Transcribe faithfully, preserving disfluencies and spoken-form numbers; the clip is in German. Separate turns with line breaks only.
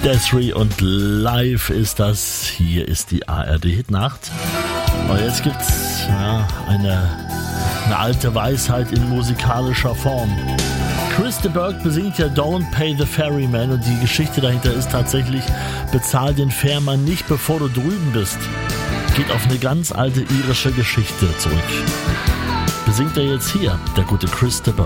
Desiree und live ist das. Hier ist die A R D-Hitnacht. Und jetzt gibt's ja, eine, eine alte Weisheit in musikalischer Form. Chris de Burgh besingt ja Don't Pay the Ferryman und die Geschichte dahinter ist tatsächlich, bezahl den Fährmann nicht, bevor du drüben bist. Geht auf eine ganz alte irische Geschichte zurück. Besingt er jetzt hier, der gute Chris de Burgh.